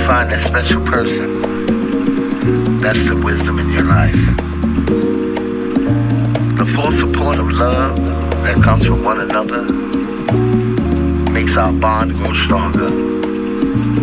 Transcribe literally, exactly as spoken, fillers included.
find that special person, that's the wisdom in your life. The full support of love that comes from one another makes our bond grow stronger.